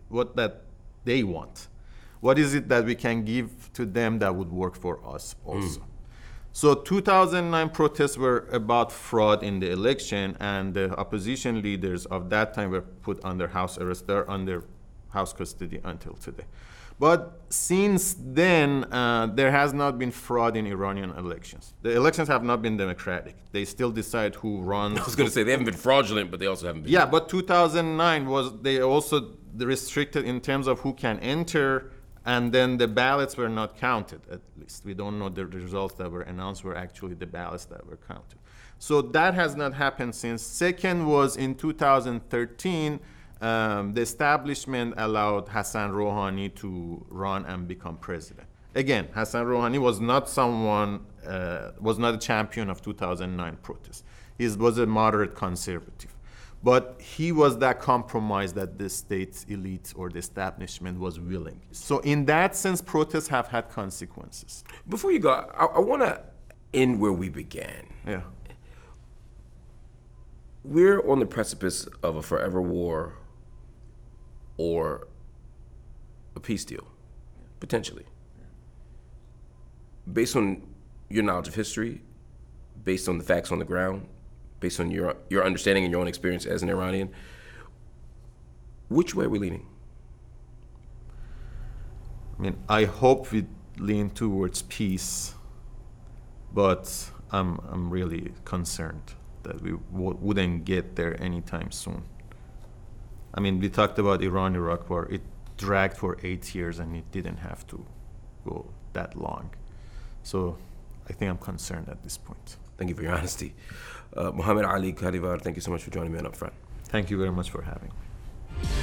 what that they want. What is it that we can give to them that would work for us also? So 2009 protests were about fraud in the election, and the opposition leaders of that time were put under house arrest. They're under house custody until today. But since then, there has not been fraud in Iranian elections. The elections have not been democratic. They still decide who runs. I was going to say, they haven't been fraudulent, but they also haven't been. Yeah, but 2009 they also restricted in terms of who can enter, and then the ballots were not counted, at least. We don't know the results that were announced were actually the ballots that were counted. So that has not happened since. Second was in 2013, the establishment allowed Hassan Rouhani to run and become president. Again, Hassan Rouhani was not was not a champion of 2009 protests. He was a moderate conservative. But he was that compromise that the state elite or the establishment was willing. So in that sense, protests have had consequences. Before you go, I want to end where we began. Yeah. We're on the precipice of a forever war or a peace deal, potentially. Based on your knowledge of history, based on the facts on the ground, based on your understanding and your own experience as an Iranian, which way are we leaning? I mean, I hope we lean towards peace, but I'm really concerned that we wouldn't get there anytime soon. I mean, we talked about Iran-Iraq war. It dragged for 8 years, and it didn't have to go that long. So I think I'm concerned at this point. Thank you for your honesty. Mohammed Ali Kadivar, thank you so much for joining me on Upfront. Thank you very much for having me.